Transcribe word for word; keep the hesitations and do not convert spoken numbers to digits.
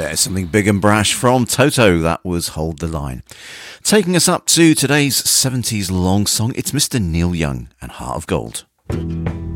There's something big and brash from Toto. That was Hold the Line. Taking us up to today's seventies long song, it's Mister Neil Young and Heart of Gold.